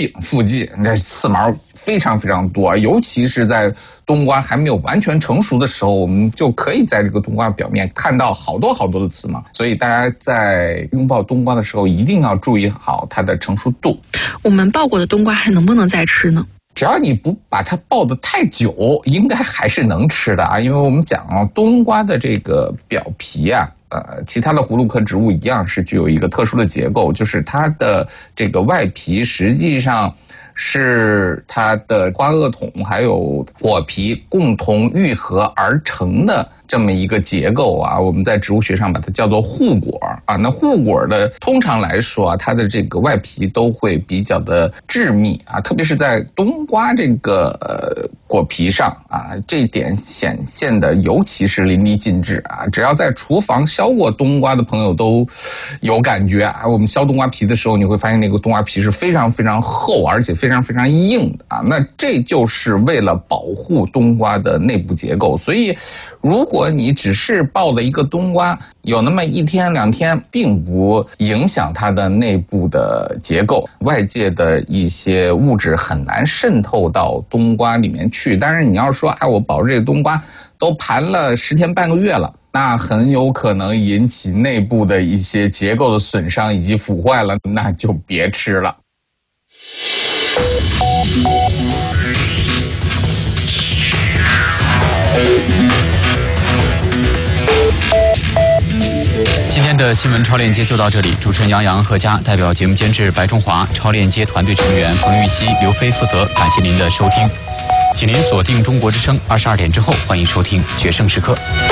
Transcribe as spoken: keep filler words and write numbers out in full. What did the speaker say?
柄附近，那刺毛非常非常多，尤其是在冬瓜还没有完全成熟的时候，我们就可以在这个冬瓜表面看到好多好多的刺毛。所以大家在拥抱冬瓜的时候，一定要注意好它的成熟度。 我们爆过的冬瓜还能不能再吃呢？ 只要你不把它爆得太久，应该还是能吃的啊。因为我们讲啊，冬瓜的这个表皮啊，呃，其他的葫芦科植物一样是具有一个特殊的结构，就是它的这个外皮实际上是它的瓜萼筒还有果皮共同愈合而成的这么一个结构啊，我们在植物学上把它叫做护果啊。那护果的通常来说啊，它的这个外皮都会比较的致密啊，特别是在冬瓜这个呃果皮上啊，这一点显现的尤其是淋漓尽致啊。只要在厨房削过冬瓜的朋友都有感觉啊。我们削冬瓜皮的时候，你会发现那个冬瓜皮是非常非常厚，而且非常非常硬的啊。那这就是为了保护冬瓜的内部结构，所以如果你只是爆了一个冬瓜，有那么一天两天，并不影响它的内部的结构，外界的一些物质很难渗透到冬瓜里面去。但是你要说，哎，我保这个冬瓜都盘了十天半个月了，那很有可能引起内部的一些结构的损伤以及腐坏了，那就别吃了。 今天的新闻超链接就到这里，主持人杨洋、何佳，代表节目监制白中华，超链接团队成员彭玉熙、刘飞负责。感谢您的收听，请您锁定中国之声，二十二点之后欢迎收听决胜时刻。